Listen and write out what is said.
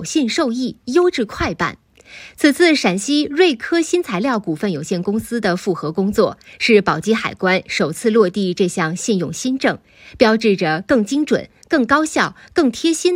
信受益，优质快办。此次陕西瑞科新材料股份有限公司的复核工作，是宝鸡海关首次落地这项信用新政，标志着更精准、更高效、更贴心